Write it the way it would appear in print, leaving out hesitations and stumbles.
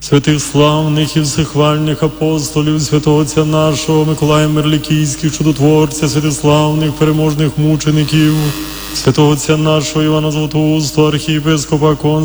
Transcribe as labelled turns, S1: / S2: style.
S1: святих славних і всехвальних апостолів, святого Отця нашого Миколая Мирликійських, чудотворця, святих славних переможних мучеників, святого Отця нашого Івана Златоустого, архієпископа